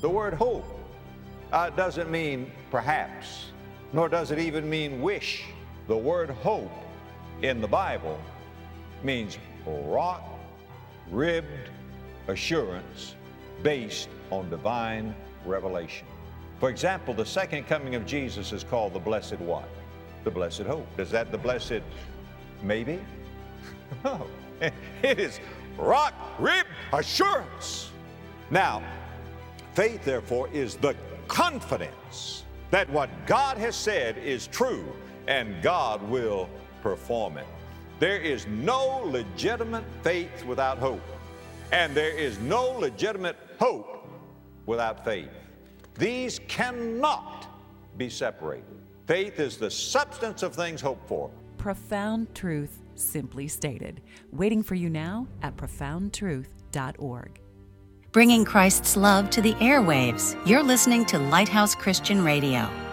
The word hope doesn't mean perhaps, nor does it even mean wish. The word hope in the Bible means rock-ribbed assurance based on divine revelation. For example, the second coming of Jesus is called the blessed what? The blessed hope. Is that the blessed maybe? No, it is rock-ribbed assurance. Now, faith, therefore, is the confidence that what God has said is true and God will perform it. There is no legitimate faith without hope, and there is no legitimate hope without faith. These cannot be separated. Faith is the substance of things hoped for. Profound truth, simply stated. Waiting for you now at profoundtruth.org. Bringing Christ's love to the airwaves. You're listening to Lighthouse Christian Radio.